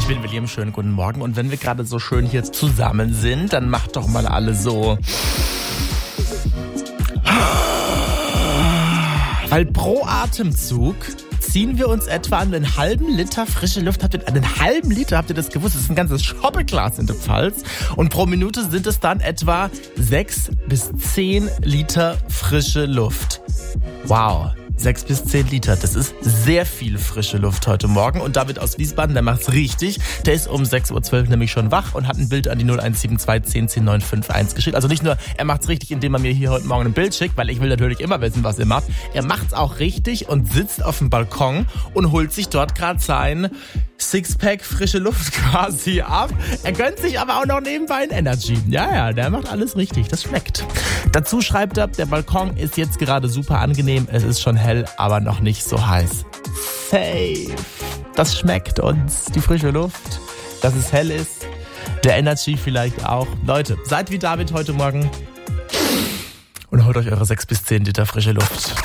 Ich bin William, schönen guten Morgen. Und wenn wir gerade so schön hier zusammen sind, dann macht doch mal alle so. Weil pro Atemzug ziehen wir uns etwa an einen halben Liter frische Luft. Habt ihr das gewusst? Das ist ein ganzes Schoppeglas in der Pfalz. Und pro Minute sind es dann etwa 6 bis 10 Liter frische Luft. Wow. 6 bis 10 Liter. Das ist sehr viel frische Luft heute Morgen. Und David aus Wiesbaden, der macht's richtig. Der ist um 6.12 Uhr nämlich schon wach und hat ein Bild an die 0172 10 10 951 geschickt. Also nicht nur, er macht's richtig, indem er mir hier heute Morgen ein Bild schickt, weil ich will natürlich immer wissen, was er macht. Er macht's auch richtig und sitzt auf dem Balkon und holt sich dort gerade sein Sixpack frische Luft quasi ab. Er gönnt sich aber auch noch nebenbei ein Energy. Ja, der macht alles richtig. Das schmeckt. Dazu schreibt er, der Balkon ist jetzt gerade super angenehm. Es ist schon hell, aber noch nicht so heiß. Safe. Das schmeckt uns. Die frische Luft, dass es hell ist. Der Energy vielleicht auch. Leute, seid wie David heute Morgen und holt euch eure 6 bis 10 Liter frische Luft.